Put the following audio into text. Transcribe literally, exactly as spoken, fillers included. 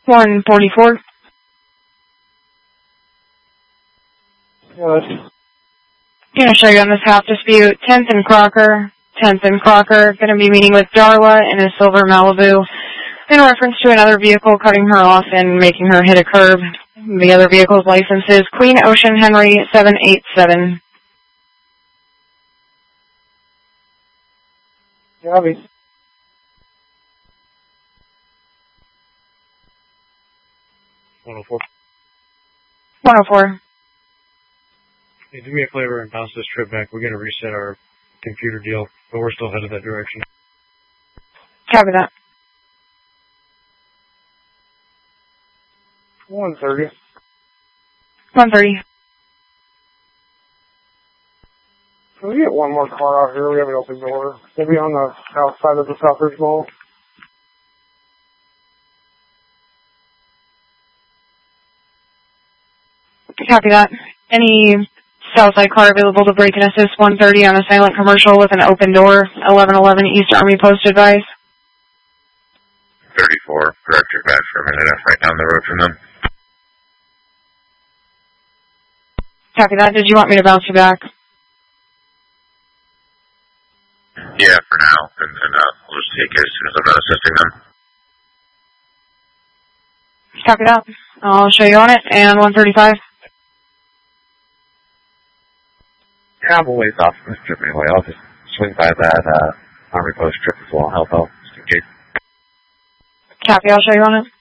one forty-four. Yes. Gonna show you on this half dispute. tenth and Crocker. tenth and Crocker. Gonna be meeting with Darla in a silver Malibu in reference to another vehicle cutting her off and making her hit a curb. The other vehicle's license is Queen Ocean Henry seven eight seven. Gabby. one oh four. one oh four. Hey, do me a favor and bounce this trip back. We're going to reset our computer deal, but we're still headed that direction. Copy that. one thirty. one thirty. Can we get one more car out here? We have an open door. Maybe on the outside of the Southridge Mall. Copy that. Any Southside car available to break and assist one thirty on a silent commercial with an open door, eleven eleven East Army Post advice. thirty-four, correct your badge for a minute, right down the road from them. Copy that. Did you want me to bounce you back? Yeah, for now, and, and uh, we'll just take it as soon as I'm done assisting them. Copy that. I'll show you on it, and one thirty-five. Yeah, I'm a ways off from this trip anyway. I'll just swing by that uh, Army Post trip as well. Help out, just in case. Copy. I'll show you on it.